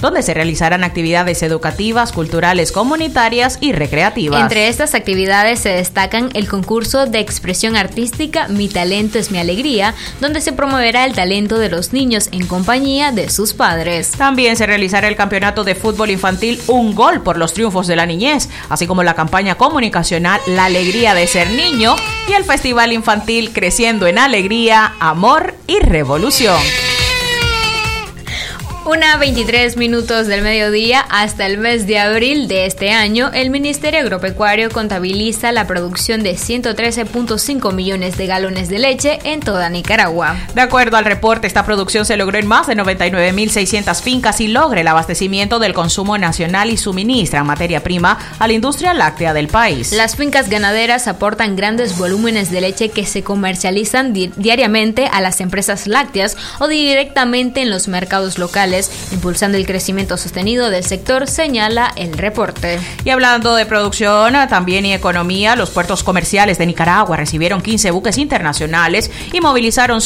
donde se realizarán actividades educativas, culturales, comunitarias y recreativas. Entre estas actividades se destacan el concurso de expresión artística Mi Talento es mi Alegría, donde se promoverá el talento de los niños en compañía de sus padres. También se realizará el campeonato de fútbol infantil Un Gol por los triunfos de la niñez, así como la campaña comunicacional La Alegría de Ser Niño y el festival infantil Creciendo en Alegría, Amor y Revolución. 1:23 del mediodía. Hasta el mes de abril de este año, el Ministerio Agropecuario contabiliza la producción de 113.5 millones de galones de leche en toda Nicaragua. De acuerdo al reporte, esta producción se logró en más de 99.600 fincas y logra el abastecimiento del consumo nacional y suministra materia prima a la industria láctea del país. Las fincas ganaderas aportan grandes volúmenes de leche que se comercializan diariamente a las empresas lácteas o directamente en los mercados locales, impulsando el crecimiento sostenido del sector, señala el reporte. Y hablando de producción también y economía, los puertos comerciales de Nicaragua recibieron 15 buques internacionales y movilizaron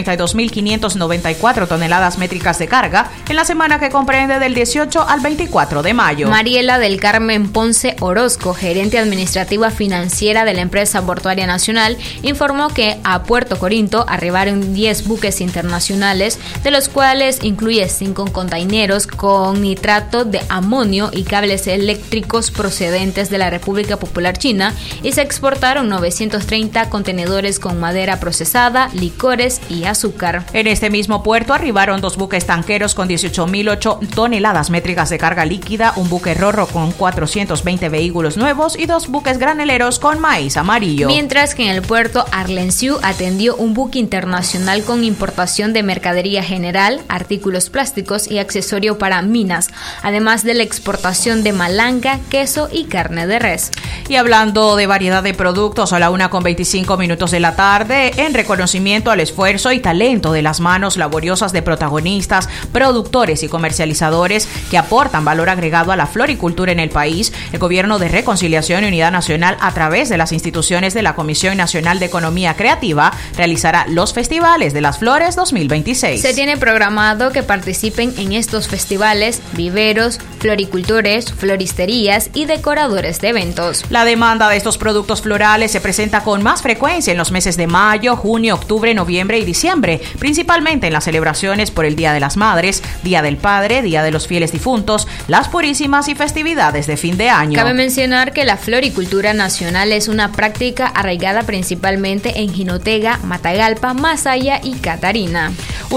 132.594 toneladas métricas de carga en la semana que comprende del 18 al 24 de mayo. Mariela del Carmen Ponce Orozco, gerente administrativa financiera de la empresa portuaria nacional, informó que a Puerto Corinto arribaron 10 buques internacionales, de los cuales incluye 5 containeros con nitrato de amonio y cables eléctricos procedentes de la República Popular China, y se exportaron 930 contenedores con madera procesada, licores y azúcar. En este mismo puerto arribaron 2 buques tanqueros con 18.008 toneladas métricas de carga líquida, un buque rorro con 420 vehículos nuevos y 2 buques graneleros con maíz amarillo. Mientras que en el puerto Arlenciú atendió un buque internacional con importación de mercadería general, artículos plásticos y accesorio para minas, además de la exportación de malanga, queso y carne de res. Y hablando de variedad de productos, a la 1:25 de la tarde, en reconocimiento al esfuerzo y talento de las manos laboriosas de protagonistas, productores y comercializadores que aportan valor agregado a la floricultura en el país, el Gobierno de Reconciliación y Unidad Nacional, a través de las instituciones de la Comisión Nacional de Economía Creativa, realizará los Festivales de las Flores 2026. Se tiene programado que participen en estos festivales viveros, floricultores, floristerías y decoradores de eventos. La demanda de estos productos florales se presenta con más frecuencia en los meses de mayo, junio, octubre, noviembre y diciembre, principalmente en las celebraciones por el Día de las Madres, Día del Padre, Día de los Fieles Difuntos, las Purísimas y festividades de fin de año. Cabe mencionar que la floricultura nacional es una práctica arraigada principalmente en Jinotega, Matagalpa, Masaya y Catarina.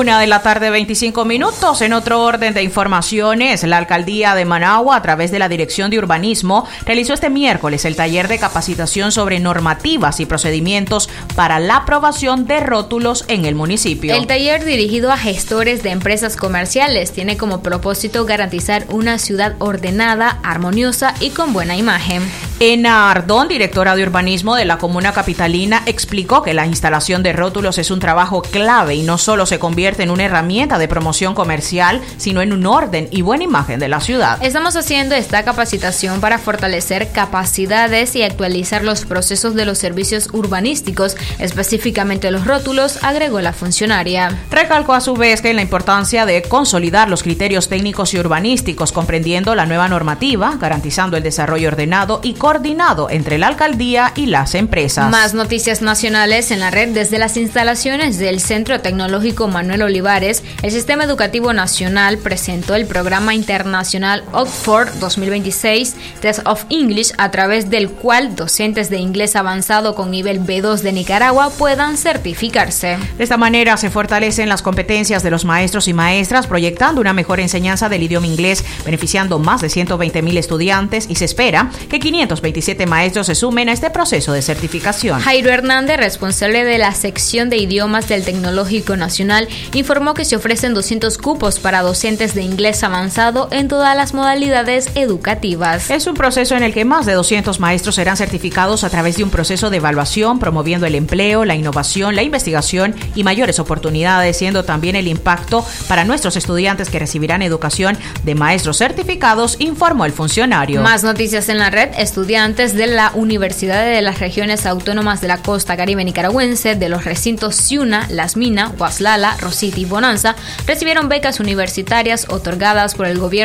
1:25 p.m. En otro orden de informaciones, la Alcaldía de Managua, a través de la Dirección de Urbanismo, realizó este miércoles el taller de capacitación sobre normativas y procedimientos para la aprobación de rótulos en el municipio. El taller, dirigido a gestores de empresas comerciales, tiene como propósito garantizar una ciudad ordenada, armoniosa y con buena imagen. Ena Ardón, directora de urbanismo de la comuna capitalina, explicó que la instalación de rótulos es un trabajo clave y no solo se convierte en una herramienta de promoción comercial, sino en un orden y buena imagen de la ciudad. Estamos haciendo esta capacitación para fortalecer capacidades y actualizar los procesos de los servicios urbanísticos, específicamente los rótulos, agregó la funcionaria. Recalcó a su vez que en la importancia de consolidar los criterios técnicos y urbanísticos, comprendiendo la nueva normativa, garantizando el desarrollo ordenado y coordinado entre la alcaldía y las empresas. Más noticias nacionales en la red. Desde las instalaciones del Centro Tecnológico Manuel Olivares, el Sistema Educativo Nacional presentó el programa internacional Oxford 2026 Test of English, a través del cual docentes de inglés avanzado con nivel B2 de Nicaragua puedan certificarse. De esta manera se fortalecen las competencias de los maestros y maestras, proyectando una mejor enseñanza del idioma inglés, beneficiando más de 120.000 estudiantes, y se espera que 527 maestros se sumen a este proceso de certificación. Jairo Hernández, responsable de la sección de idiomas del Tecnológico Nacional, informó que se ofrecen 200 cupos para docentes de inglés avanzado en todas las modalidades educativas. Es un proceso en el que más de 200 maestros serán certificados a través de un proceso de evaluación, promoviendo el empleo, la innovación, la investigación y mayores oportunidades, siendo también el impacto para nuestros estudiantes que recibirán educación de maestros certificados, informó el funcionario. Más noticias en la red. Estudiantes de la Universidad de las Regiones Autónomas de la Costa Caribe Nicaragüense, de los recintos Ciuna, Las Minas, Guaslala, Rosita y Bonanza, recibieron becas universitarias otorgadas por el gobierno